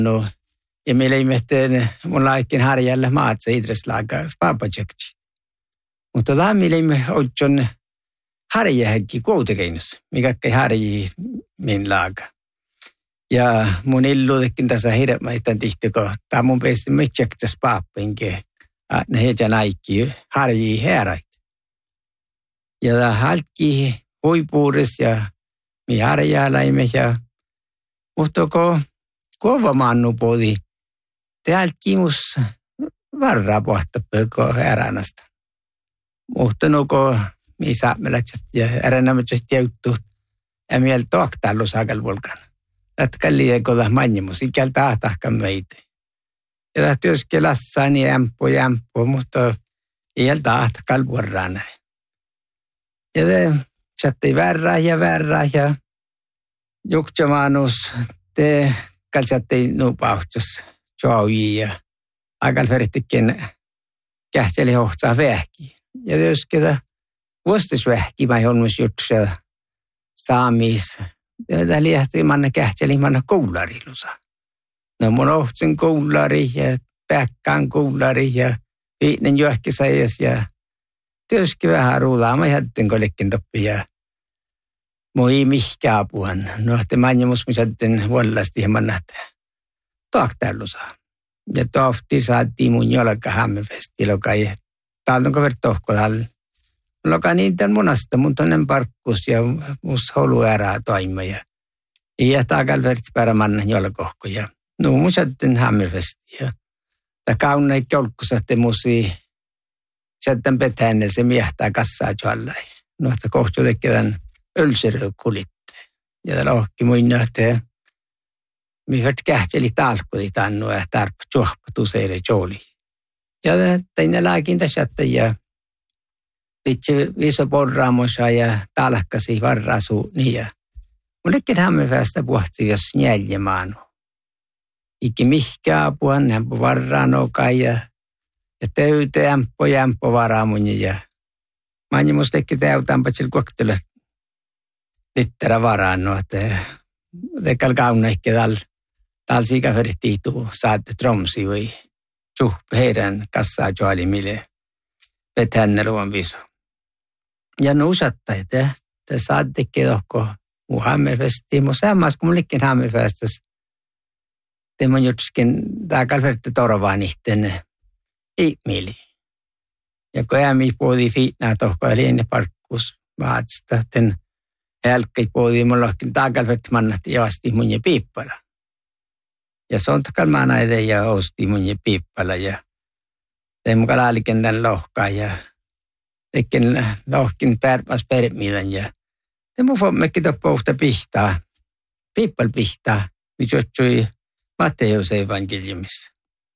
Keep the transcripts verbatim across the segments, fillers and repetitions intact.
No, ja meillä ei mehteen mun laikin harjalle maat se idres laga spapajekti. Mutta tämä meillä ei me otson harjahäkki kuutekeinus, mikä ei harji min laga. Ja mun illuutekin tässä hirveän tihti, kun tämä mun peistä me tsektas paapinkin, että ne heidän aikki harjii heräit. Ja tämä halki huipuudessa ja mi harjaalaimme ja mutta kun kuovamannu puhuti, te halki mus varraa pohtapöko eräänästä. Mutta no kun mi saamelaisat ja eräänämätset jäyttuut, ja meillä tohtallu saakal volkan. Että kalli koda manjimus, ikäl tahtahkan meitä. Ja tämä työskelässä niin ämpö ja ämpö, mutta ikäl tahtahkal vuoraan näin. Ja te sattei värrää ja värrää ja juksemanus te kalsattei nupauhtus joaujia ja aikal vertikin kähtseli hohtaa vähki. Ja työsketä vuostusvähki mä jonmus jutsa saamis. Tämä liehti manna kähtseli manna koularilusa. No mun ohtsin koulari ja päkkään koulari ja viinen johkisajas ja työski vähän ruudaa. Mä jättin kollekin toppi ja mun ei mihkä apuhan. No te manjamus mä jättin vuollasti ja mannat tohtallusa. Ja tohti saatiin mun jolka hammefesti lokai. Täällä on kaveri tohko täällä. Loka niitä munasta, mun tonnen parkkus ja mus holu erää toima ja ja taakal verts pärämanna jolkohko ja no mun jättin hammefesti ja ta kaunai kolkkusahte musi sitten petänne se miehtää kassaa jollai. No ta kohtu tekevän ölserö kulit ja täällä ohki muin nähtee mi vert kähtseli talkuli tannu ja tarp juhpa tuseire jooli. Ja tein lääkin tässä ja vitsi viso porraamosa ja talkkasi varrasu niin ja mullekin hammefästä puhti jos njäljemaanu. Iki mihkä apuan hämpö varraanokai ja ja töyte ämpö ja ämpö varaamunja ja manjimus tekki täytänpä sillä koktella littera varaanno, että tekäl kaunaikki täällä täällä siikaferittiituu saatte tromsi vai suh heidän kassaa joali mille petänne ruoan viso. Ja nuusatta, että te saatte kedohko muu hammefestiin, mutta sammas kun mullekin hammefestas te mun jutskin tää kalvertti torovaan ihteen ihmili. Ja kun äämi puhudi fiitnää tohko eli ennen parkkus vaatista, ten jälkeen puhudi mullakin tää kalvertti mannatti ja vasti mun ja piippala. Ja sontakal mä näiden ja osti mun ja piippala ja tein mukaan laalikentän lohkaa ja tekin lohkin pärpäs permiilen ja te mun fommekin toppuuhta pihtaa, piippal pihtaa, mikä otsui Matteus evankeliumissa.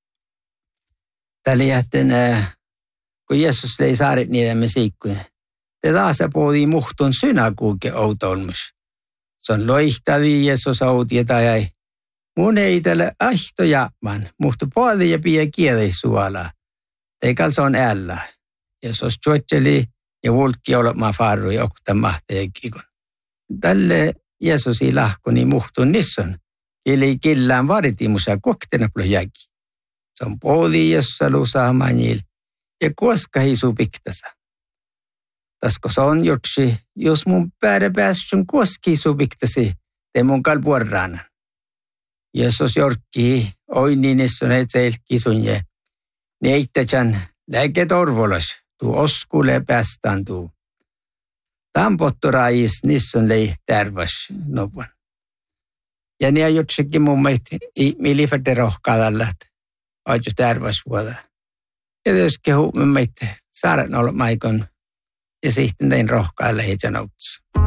Täällä jähten, kun Jeesus lei saaret niiden me siikkuin, te taas puhutiin muhtun synagoge outolmus. Se on loihtavi Jeesus outi tai ei. Mun ei tälle ahto jäämään, muhtu puoli ja pie kieli suolaa. Teikal se on äällä. Jeesus juotseli ja vulkki olemaan faru ja oktan mahteekikon. Tälle Jeesus ei lahkoni muhtun nisson. Eli killään varitimus ja koktena plojäki. Se on puoli jossa luusaamanil ja koska hisu piktasa. Tasko se on jutsi, jos mun päädä päässyt koski hisu piktasi, te mun kalpuorraanan. Jeesus jorkki, oi niin nisson et seilki sun ja neittäjän läke torvolas, tuu oskule päästään tuu. Tampottu raajis nisson lei tärväs nopan. Ja ne jutsikin mun meitä milifätte rohkaa tällä, että oot jo tärväs vuoda. Ja jos kehu mun meitä saaren olla maikon ja sitten tein rohkaa lähitän outsa.